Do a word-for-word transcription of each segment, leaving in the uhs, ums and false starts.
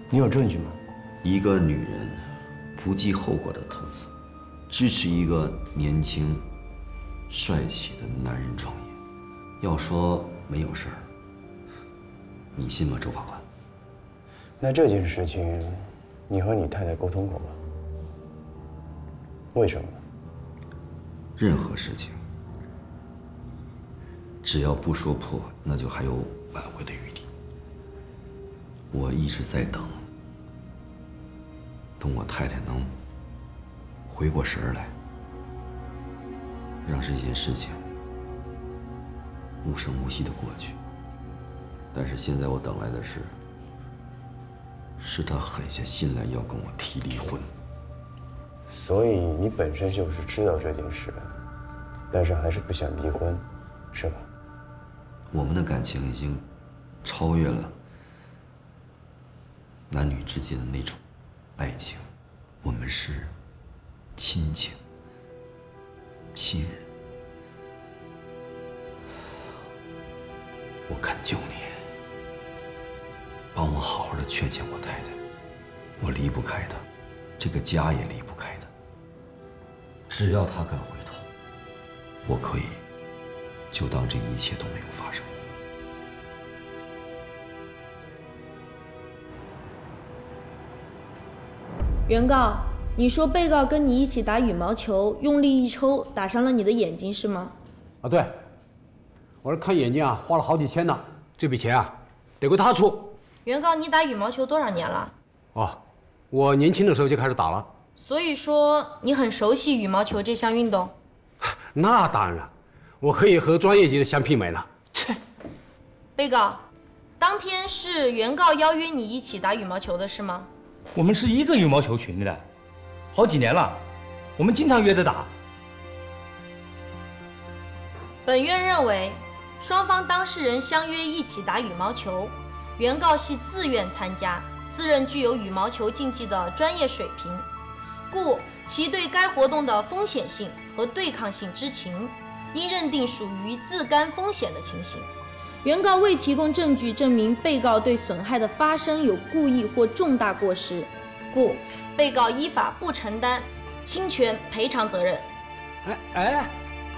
你有证据吗？ 一个女人不计后果的投资，支持一个年轻、帅气的男人创业。要说没有事儿，你信吗，周法官？ 那这件事情，你和你太太沟通过吗？为什么呢？ 任何事情，只要不说破，那就还有挽回的余地。我一直在等，等我太太能回过神儿来，让这件事情无声无息的过去。但是现在我等来的是，是她狠下心来要跟我提离婚。 所以你本身就是知道这件事，但是还是不想离婚，是吧？ 我们的感情已经超越了男女之间的那种爱情，我们是亲情、亲人。我恳求你，帮我好好的劝劝我太太，我离不开她，这个家也离不开她。只要她肯回头，我可以就当这一切都没有发生。 原告，你说被告跟你一起打羽毛球，用力一抽，打伤了你的眼睛是吗？ 啊，对，我是看眼睛啊，花了好几千呢，这笔钱啊，得归他出。 原告，你打羽毛球多少年了？ 哦，我年轻的时候就开始打了。 所以说你很熟悉羽毛球这项运动？ 那当然，我可以和专业级的相媲美了。 切！被告，当天是原告邀约你一起打羽毛球的是吗？ 我们是一个羽毛球群的，好几年了，我们经常约着打。 本院认为，双方当事人相约一起打羽毛球，原告系自愿参加，自认具有羽毛球竞技的专业水平，故其对该活动的风险性和对抗性知情，应认定属于自甘风险的情形。原告未提供证据证明被告对损害的发生有故意或重大过失，故被告依法不承担侵权赔偿责任。 哎哎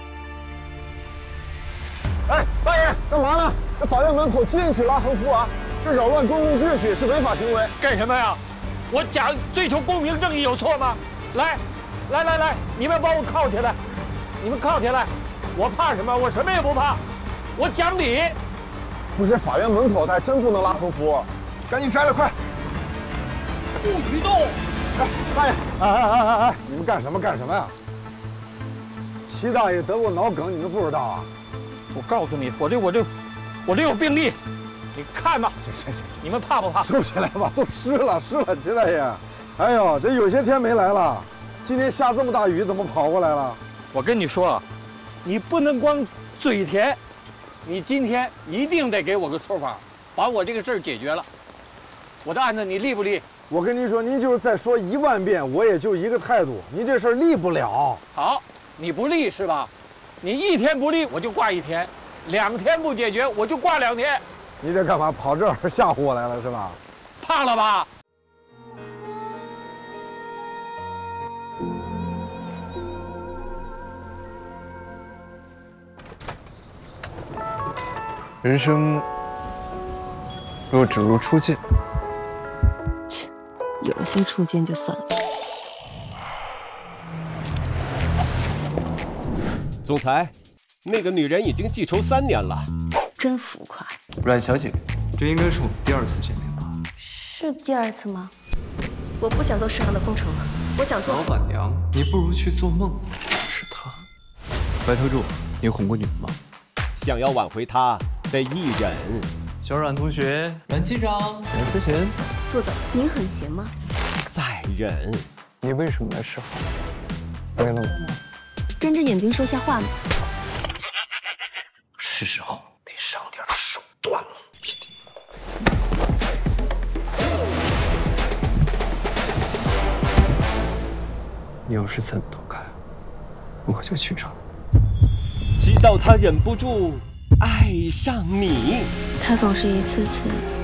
哎，大爷，干嘛呢？这法院门口禁止拉横幅啊！这扰乱公共秩序是违法行为。 干什么呀？我讲追求公平正义有错吗？来，来来来，你们把我铐起来，你们铐起来，我怕什么？我什么也不怕，我讲理。 不是法院门口的，还真不能拉横幅，赶紧摘了，快！ 不许动！ 哎，大爷，哎哎哎哎哎，你们干什么干什么呀？齐大爷得过脑梗，你们不知道啊？ 我告诉你，我这我这我这有病历，你看吧。 行行行， 你们怕不怕？ 收起来吧，都湿了湿了，齐大爷。哎呦，这有些天没来了，今天下这么大雨，怎么跑过来了？ 我跟你说啊，你不能光嘴甜。你今天一定得给我个说法，把我这个事儿解决了。我的案子你立不立？ 我跟您说，您就是再说一万遍，我也就一个态度，您这事儿立不了。 好，你不立是吧？你一天不立，我就挂一天；两天不解决，我就挂两天。 你这干嘛？跑这儿吓唬我来了是吧？ 怕了吧？ 人生若只如初见， 切，有些初见就算了。 总裁，那个女人已经记仇三年了， 真浮夸。 阮小姐，这应该是我们第二次见面吧？ 是第二次吗？我不想做市场的工程了，我想做老板娘。你不如去做梦。是她，白头柱，你哄过女人吗？ 想要挽回她，得一忍。 小阮同学，阮机长，阮思贤， 副总，您很闲吗？ 再忍。 你为什么来示好？为了我吗？ 睁着眼睛说瞎话吗？ 是时候得上点手段了。 你要是再不躲开，我就去找。 直到他忍不住爱上你。 他总是一次次